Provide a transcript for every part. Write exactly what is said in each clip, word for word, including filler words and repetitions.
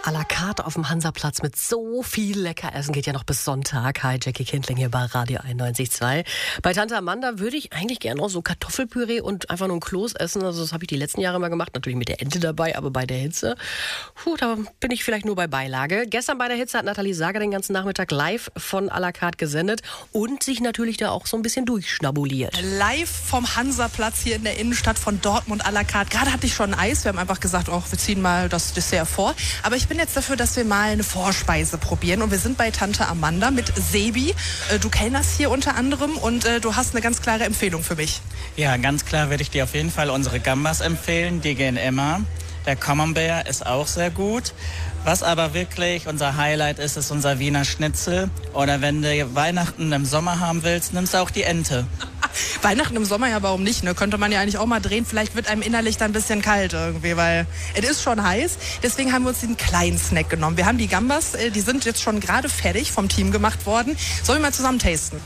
à la carte auf dem Hansaplatz mit so viel Leckeressen. Geht ja noch bis Sonntag. Hi, Jackie Kindling hier bei Radio einundneunzig Komma zwei. Bei Tante Amanda würde ich eigentlich gerne noch so Kartoffelpüree und einfach nur ein Kloß essen. Also das habe ich die letzten Jahre immer gemacht. Natürlich mit der Ente dabei, aber bei der Hitze, puh, da bin ich vielleicht nur bei Beilage. Gestern bei der Hitze hat Nathalie Sager den ganzen Nachmittag live von à la carte gesendet und sich natürlich da auch so ein bisschen durchschnabuliert. Live vom Hansaplatz hier in der Innenstadt von Dortmund à la carte. Gerade hatte ich schon Eis. Wir haben einfach gesagt, oh, wir ziehen mal das Dessert vor. Aber ich bin jetzt dafür, dass wir mal eine Vorspeise probieren. Und wir sind bei Tante Amanda mit Sebi. Du kellnerst hier unter anderem und äh, du hast eine ganz klare Empfehlung für mich. Ja, ganz klar würde ich dir auf jeden Fall unsere Gambas empfehlen. Die gehen immer. Der Camembert ist auch sehr gut. Was aber wirklich unser Highlight ist, ist unser Wiener Schnitzel. Oder wenn du Weihnachten im Sommer haben willst, nimmst du auch die Ente. Weihnachten im Sommer, ja, warum nicht? Ne? Könnte man ja eigentlich auch mal drehen. Vielleicht wird einem innerlich dann ein bisschen kalt irgendwie, weil es ist schon heiß. Deswegen haben wir uns den kleinen Snack genommen. Wir haben die Gambas, die sind jetzt schon gerade fertig vom Team gemacht worden. Sollen wir mal zusammen tasten?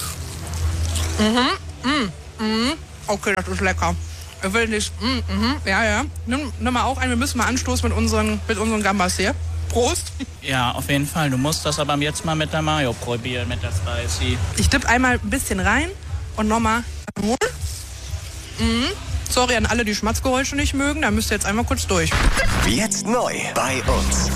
Mhm, mm, mm. Okay, das ist lecker. Ich will nicht, mm, mm, ja, ja. Nimm, nimm mal auch ein, wir müssen mal anstoßen mit unseren, mit unseren Gambas hier. Prost. Ja, auf jeden Fall. Du musst das aber jetzt mal mit der Mayo probieren, mit der Spicy. Ich dipp einmal ein bisschen rein und nochmal. Mhm. Sorry an alle, die Schmatzgeräusche nicht mögen, da müsst ihr jetzt einmal kurz durch. Jetzt neu bei uns.